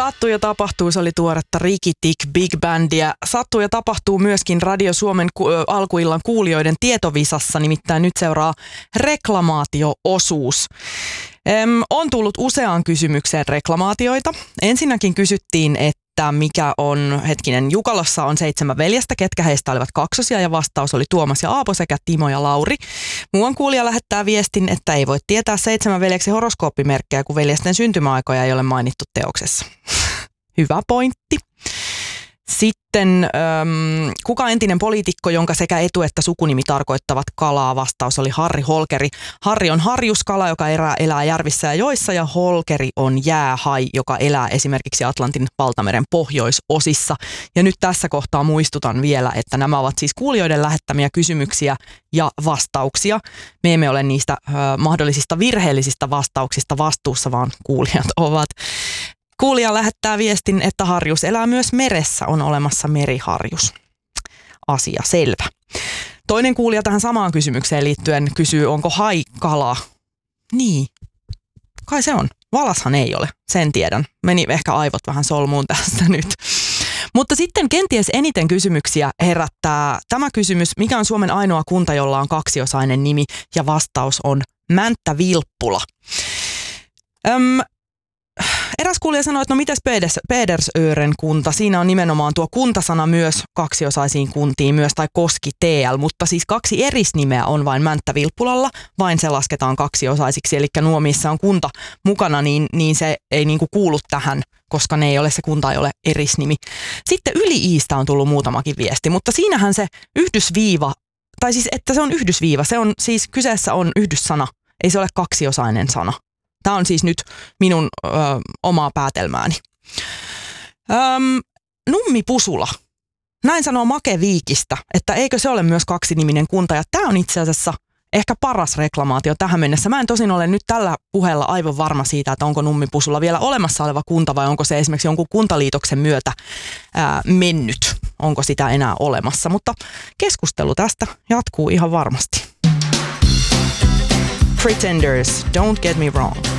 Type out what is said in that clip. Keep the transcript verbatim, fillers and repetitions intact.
Sattuu ja tapahtuu, se oli tuoretta Ricky Tick Big Bandia. Sattuu ja tapahtuu myöskin Radio Suomen ku- alkuillan kuulijoiden tietovisassa, nimittäin nyt seuraa reklamaatio-osuus. Öm, on tullut useaan kysymykseen reklamaatioita. Ensinnäkin kysyttiin, että mikä on, hetkinen, Jukalassa on seitsemän veljestä, ketkä heistä olivat kaksosia, ja vastaus oli Tuomas ja Aapo sekä Timo ja Lauri. Muuan kuulija lähettää viestin, että ei voi tietää seitsemän veljeksi horoskooppimerkkejä, kun veljesten syntymäaikoja ei ole mainittu teoksessa. Hyvä pointti. Sitten, äm, kuka entinen poliitikko, jonka sekä etu- että sukunimi tarkoittavat kalaa? Vastaus oli Harri Holkeri. Harri on harjuskala, joka elää, elää järvissä ja joissa, ja Holkeri on jäähai, joka elää esimerkiksi Atlantin valtameren pohjoisosissa. Ja nyt tässä kohtaa muistutan vielä, että nämä ovat siis kuulijoiden lähettämiä kysymyksiä ja vastauksia. Me emme ole niistä äh, mahdollisista virheellisistä vastauksista vastuussa, vaan kuulijat ovat. Kuulija lähettää viestin, että harjus elää myös meressä, on olemassa meriharjus. Asia selvä. Toinen kuulija tähän samaan kysymykseen liittyen kysyy, onko hai kala? Niin, kai se on. Valashan ei ole, sen tiedän. Meni ehkä aivot vähän solmuun tästä nyt. Mutta sitten kenties eniten kysymyksiä herättää tämä kysymys, mikä on Suomen ainoa kunta, jolla on kaksiosainen nimi, ja vastaus on Mänttä-Vilppula. Öm, Eräs kuulija sanoi, että no mitäs Pedersören kunta, siinä on nimenomaan tuo kuntasana myös kaksiosaisiin kuntiin, myös tai Koski T L, mutta siis kaksi erisnimeä on vain Mänttä-Vilppulalla, vain se lasketaan kaksiosaisiksi, eli nuo missä on kunta mukana, niin, niin se ei niinku kuulu tähän, koska ne ei ole, se kunta ei ole erisnimi. Sitten Yli-Iistä on tullut muutamakin viesti, mutta siinähän se yhdysviiva, tai siis että se on yhdysviiva, se on siis kyseessä on yhdyssana, ei se ole kaksiosainen sana. Tämä on siis nyt minun ö, omaa päätelmääni. Öm, Nummipusula. Näin sanoo Make Viikistä, että eikö se ole myös kaksiniminen kunta. Ja tämä on itse asiassa ehkä paras reklamaatio tähän mennessä. Mä en tosin ole nyt tällä puheella aivan varma siitä, että onko Nummipusula vielä olemassa oleva kunta vai onko se esimerkiksi jonkun kuntaliitoksen myötä ää, mennyt. Onko sitä enää olemassa, mutta keskustelu tästä jatkuu ihan varmasti. Pretenders, don't get me wrong.